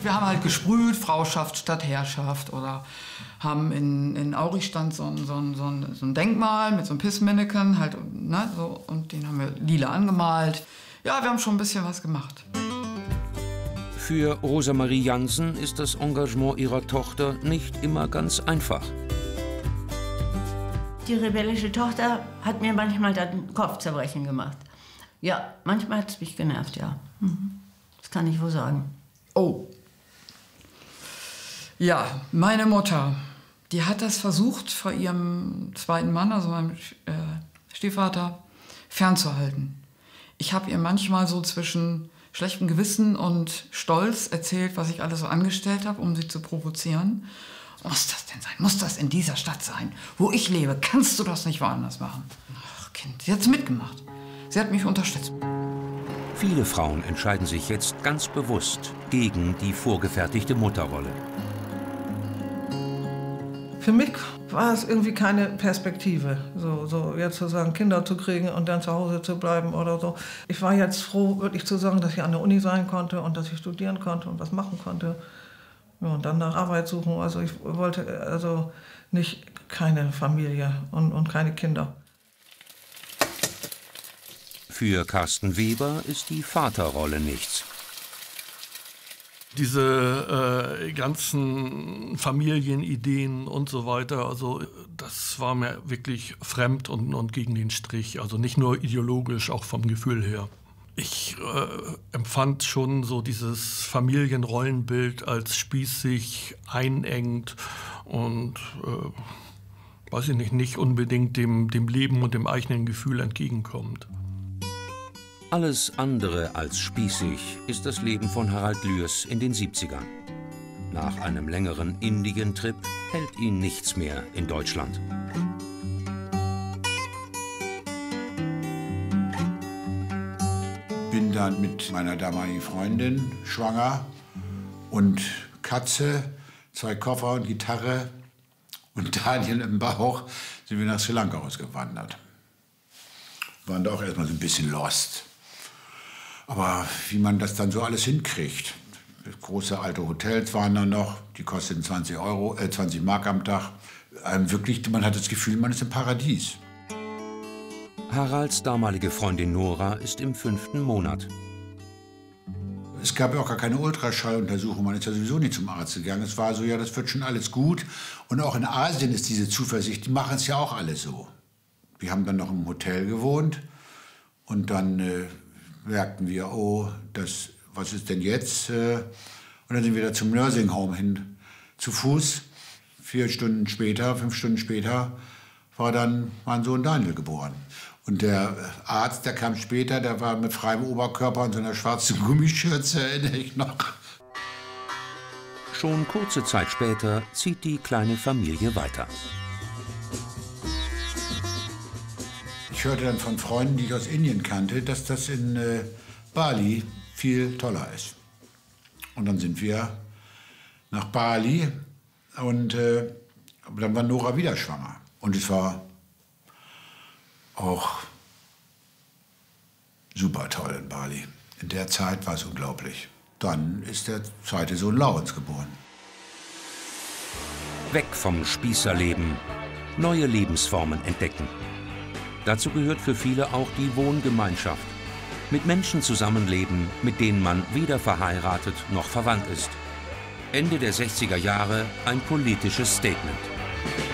Wir haben halt gesprüht, Frauschaft statt Herrschaft, oder haben in Aurich-Stand so ein Denkmal mit so einem Pissmanneken, halt, ne, so, und den haben wir lila angemalt. Ja, wir haben schon ein bisschen was gemacht. Für Rosemarie Jansen ist das Engagement ihrer Tochter nicht immer ganz einfach. Die rebellische Tochter hat mir manchmal den Kopfzerbrechen gemacht. Ja, manchmal hat es mich genervt, ja. Das kann ich wohl sagen. Oh. Ja, meine Mutter, die hat das versucht, vor ihrem zweiten Mann, also meinem Stiefvater, fernzuhalten. Ich habe ihr manchmal so zwischen schlechtem Gewissen und Stolz erzählt, was ich alles so angestellt habe, um sie zu provozieren. Muss das denn sein? Muss das in dieser Stadt sein, wo ich lebe? Kannst du das nicht woanders machen? Ach Kind, sie hat's mitgemacht. Sie hat mich unterstützt. Viele Frauen entscheiden sich jetzt ganz bewusst gegen die vorgefertigte Mutterrolle. Für mich war es irgendwie keine Perspektive, so jetzt zu sagen, Kinder zu kriegen und dann zu Hause zu bleiben oder so. Ich war jetzt froh, wirklich zu sagen, dass ich an der Uni sein konnte und dass ich studieren konnte und was machen konnte. Ja, und dann nach Arbeit suchen. Also ich wollte also nicht keine Familie und keine Kinder. Für Carsten Weber ist die Vaterrolle nichts. Diese ganzen Familienideen und so weiter, also das war mir wirklich fremd und gegen den Strich. Also nicht nur ideologisch, auch vom Gefühl her. Ich empfand schon so dieses Familienrollenbild als spießig, einengt und weiß ich nicht unbedingt dem Leben und dem eigenen Gefühl entgegenkommt. Alles andere als spießig ist das Leben von Harald Lührs in den 70ern. Nach einem längeren Indien-Trip hält ihn nichts mehr in Deutschland. Bin dann mit meiner damaligen Freundin schwanger und Katze, 2 Koffer und Gitarre und Daniel im Bauch sind wir nach Sri Lanka ausgewandert. Waren da auch erstmal so ein bisschen lost. Aber wie man das dann so alles hinkriegt. Große alte Hotels waren da noch, die kosteten 20 Mark am Tag. Wirklich, man hat das Gefühl, man ist im Paradies. Haralds damalige Freundin Nora ist im 5. Monat. Es gab ja auch gar keine Ultraschalluntersuchung, man ist ja sowieso nicht zum Arzt gegangen. Es war so, ja, das wird schon alles gut. Und auch in Asien ist diese Zuversicht, die machen es ja auch alle so. Wir haben dann noch im Hotel gewohnt und dann merkten wir, oh, was ist denn jetzt? Und dann sind wir da zum Nursing Home hin, zu Fuß. 5 Stunden später war dann mein Sohn Daniel geboren. Und der Arzt, der kam später, der war mit freiem Oberkörper und so einer schwarzen Gummischürze, erinnere ich noch. Schon kurze Zeit später zieht die kleine Familie weiter. Ich hörte dann von Freunden, die ich aus Indien kannte, dass das in Bali viel toller ist. Und dann sind wir nach Bali und dann war Nora wieder schwanger. Und es war auch super toll in Bali. In der Zeit war es unglaublich. Dann ist der zweite Sohn Laurens geboren. Weg vom Spießerleben, neue Lebensformen entdecken. Dazu gehört für viele auch die Wohngemeinschaft. Mit Menschen zusammenleben, mit denen man weder verheiratet noch verwandt ist. Ende der 60er Jahre ein politisches Statement.